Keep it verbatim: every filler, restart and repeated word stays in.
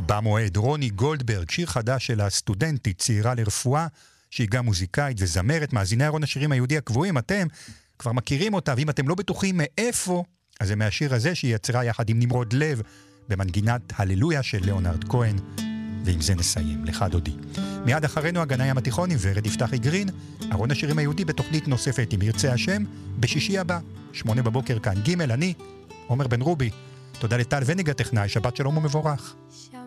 במועד, רוני גולדברג, שיר חדש של הסטודנטית, צעירה לרפואה, שהיא גם מוזיקאית וזמרת, מאזיני ארון השירים היהודי הקבועים, אתם כבר מכירים אותה, ואם אתם לא בטוחים מאיפה, אז זה מהשיר הזה שהיא יצרה יחד עם נמרוד לב, במנגינת הללויה של ליאונרד כהן, ועם זה נסיים, לך דודי. מיד אחרינו הגנה ים התיכון עם ורד יפתחי גרין, ארון השירים היהודי בתוכנית נוספת אם ירצה השם, בשישי הבא, שמונה בבוקר כאן ג' אני, עומר בן רובי, תודה לטל וניג הטכנאי, שבת שלום ומבורך.